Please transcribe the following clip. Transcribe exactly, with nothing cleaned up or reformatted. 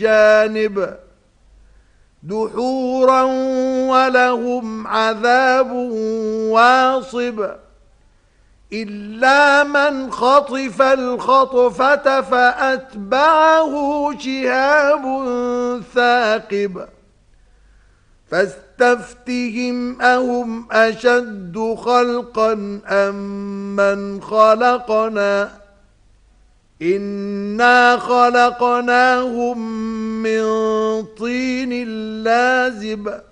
جانب دحورا ولهم عذاب واصب إلا من خطف الخطفة فأتبعه شهاب ثاقب فاستفتهم أهم أشد خلقا أم من خلقنا إنا خلقناهم من طين لازب